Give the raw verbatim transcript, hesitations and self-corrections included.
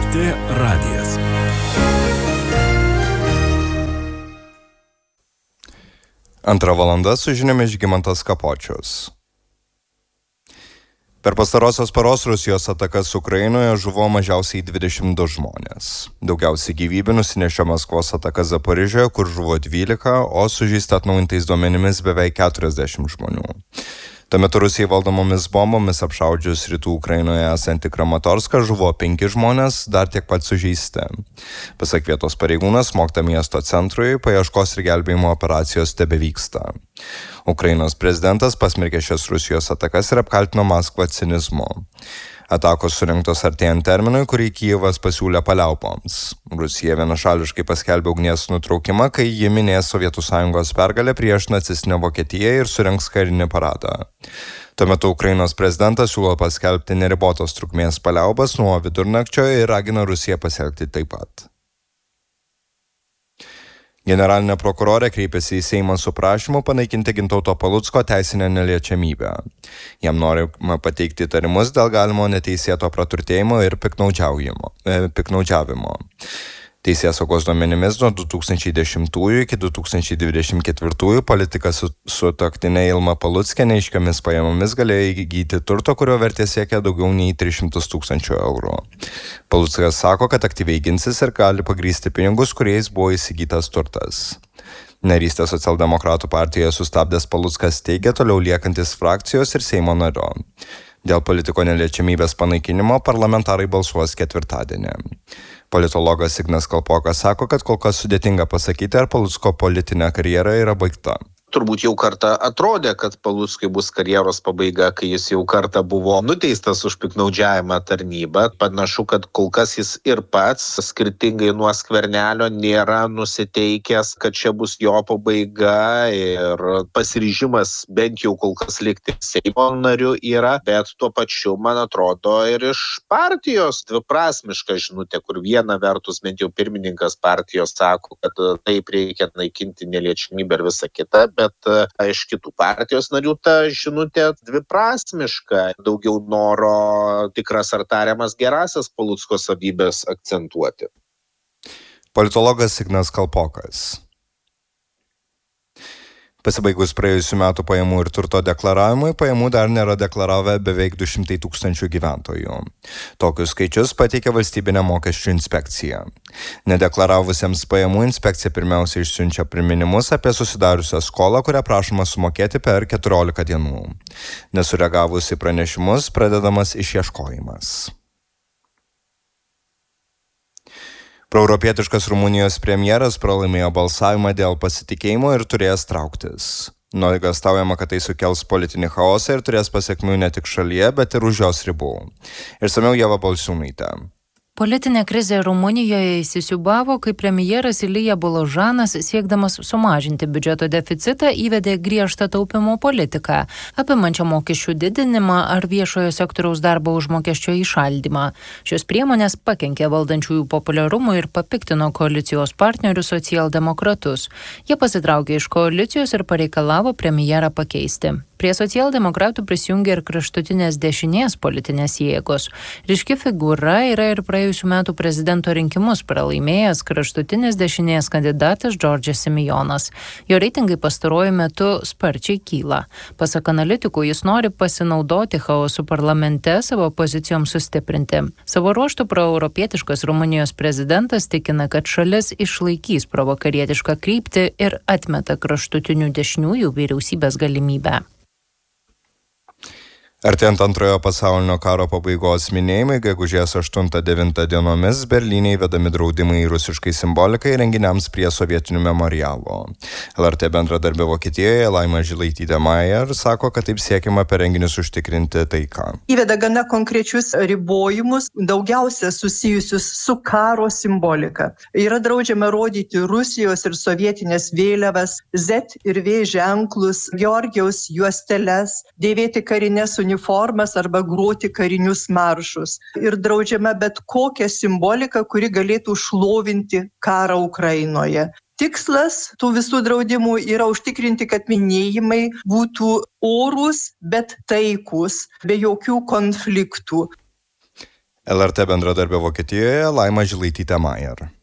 T radijas. Antra valanda su žiniomis Žygimantas Kapočius. Per pastarosios paros Rusijos atakas Ukrainoje žuvo mažiausiai dvidešimt du žmonės. Daugiausiai gyvybių nusinešė Maskvos ataka Zaporižėje, kur žuvo dvylika, o sužeista atnaujintais duomenimis beveik keturiasdešimt žmonių. Tuo metu Rusijai valdomomis bombomis apšaudžius rytų Ukrainoje esantį Kramatorską žuvo penki žmonės, dar tiek pat sužeisti. Pasak vietos pareigūnas, smogta miesto centrui, paieškos ir gelbėjimo operacijos tebevyksta. Ukrainos prezidentas pasmerkė šias Rusijos atakas ir apkaltino Maskvą cinizmu. Atakos surinktos artėjant terminui, kurį Kijevas pasiūlė paliaupoms. Rusija vienašališkai paskelbė ugnies nutraukimą, kai ji minės Sovietų Sąjungos pergalę prieš nacistinę Vokietiją ir surinks karinį paradą. Tuo metu Ukrainos prezidentas siūlo paskelbti neribotos trukmės paliaubas nuo vidurnakčio ir ragina Rusiją pasielgti taip pat. Generalinė prokurorė kreipėsi į Seimą su prašymu panaikinti Gintauto Palucko teisinę neliečiamybę. Jam norima pateikti įtarimus dėl galimo neteisėto praturtėjimo ir piktnaudžiavimo. Teisėsaugos duomenimis nuo du tūkstančiai dešimtųjų iki du tūkstančiai dvidešimt ketvirtųjų politikas su sutuoktinė Ilma Paluckė neaiškiomis pajamomis galėjo įgyti turto, kurio vertė siekia daugiau nei tris šimtus tūkstančių eurų. Paluckas sako, kad aktyviai ginsis ir gali pagrįsti pinigus, kuriais buvo įsigytas turtas. Narystę Socialdemokratų partijoje sustabdęs Paluckas teigia toliau liekantis frakcijos ir Seimo nario. Dėl politiko neliečiamybės panaikinimo parlamentarai balsuos ketvirtadienį. Politologas Ignas Kalpokas sako, kad kol kas sudėtinga pasakyti, ar Palucko politinė karjera yra baigta. Turbūt jau kartą atrodė, kad Paluckui bus karjeros pabaiga, kai jis jau kartą buvo nuteistas už piktnaudžiavimą tarnybą. Panašu, kad kol kas jis ir pats, skirtingai nuo Skvernelio, nėra nusiteikęs, kad čia bus jo pabaiga ir pasiryžimas bent jau kol kas likti Seimo nariu yra, bet tuo pačiu, man atrodo, ir iš partijos dviprasmiška žinutė, kur viena vertus bent jau pirmininkas partijos sako, kad taip reikia naikinti neliečiamybę ir visą kitą, bet iš kitų partijos narių ta žinutė dviprasmiška, daugiau noro tikras ar tariamas gerasias Palucko savybės akcentuoti. Politologas Ignas Kalpokas. Pasibaigus praėjusių metų pajamų ir turto deklaravimui, pajamų dar nėra deklaravę beveik du šimtai tūkstančių gyventojų. Tokius skaičius pateikė valstybinė mokesčių inspekcija. Nedeklaravusiems pajamų inspekcija pirmiausia išsiunčia priminimus apie susidariusią skolą, kurią prašoma sumokėti per keturiolika dienų. Nesureagavus į pranešimus, pradedamas išieškojimas. Proeuropietiškas Rumunijos premjeras pralaimėjo balsavimą dėl pasitikėjimo ir turės trauktis. Nuogąstaujama, kad tai sukels politinį chaosą ir turės pasekmių ne tik šalyje, bet ir už jos ribų. Išsamiau Ieva Balčiūnaitė. Politinė krizė Rumunijoje įsisiūbavo, kai premjeras Ilija Boložanas, siekdamas sumažinti biudžeto deficitą, įvedė griežtą taupimo politiką, apimančią mokesčių didinimą ar viešojo sektoriaus darbo užmokesčio įšaldymą. Šios priemonės pakenkė valdančiųjų populiarumui ir papiktino koalicijos partnerius socialdemokratus. Jie pasitraukė iš koalicijos ir pareikalavo premjerą pakeisti. Prie socialdemokratų prisijungė ir kraštutinės dešinės politinės jėgos. Ryški figūra yra ir praėjusių metų prezidento rinkimus pralaimėjęs kraštutinės dešinės kandidatas Džordžas Simijonas. Jo reitingai pastaruoju metu sparčiai kyla. Pasak analitikų, jis nori pasinaudoti chaosu parlamente savo pozicijoms sustiprinti. Savo ruožtu proeuropietiškas Rumunijos prezidentas tikina, kad šalis išlaikys provakarietišką kryptį ir atmeta kraštutinių dešiniųjų vyriausybės galimybę. Artėjant antrojo pasaulinio karo pabaigos minėjimai, gegužės aštuntą devintą dienomis Berlyne įvedami draudimai rusiškai simbolikai renginiams prie sovietinių memorialų. L R T bendradarbė Vokietijoje Laima Žilaitytė-Majer sako, kad taip siekiama per renginius užtikrinti taiką. Įveda gana konkrečius ribojimus, daugiausia susijusius su karo simbolika. Yra draudžiama rodyti Rusijos ir sovietinės vėliavas, Z ir V ženklus, Georgijaus juosteles, dėvėti karinės uniformas arba groti karinius maršus. Ir draudžiama bet kokią simboliką, kuri galėtų šlovinti karą Ukrainoje. Tikslas tų visų draudimų yra užtikrinti, kad minėjimai būtų orūs, bet taikūs, be jokių konfliktų. L R T bendradarbė Vokietijoje Laima Žilaitytė Majer.